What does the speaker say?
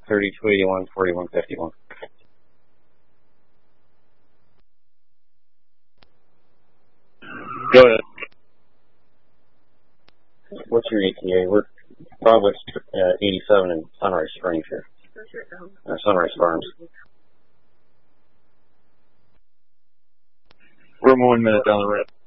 3281, 4151. Go ahead. What's your ETA? We're probably 87 in Sunrise Springs here. Sunrise Farms. We're 1 minute down the road.